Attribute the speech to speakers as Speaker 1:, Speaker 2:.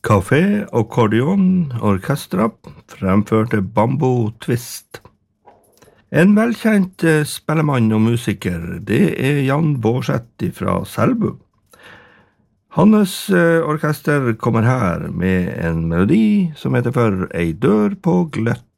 Speaker 1: Café Accordion Orkestra fremførte Bamboo Twist. En velkjent spellemann og musiker, det Jan Bårdseth fra Selbu. Hans orkester kommer her med en melodi som heter for Ei dør på gløtt.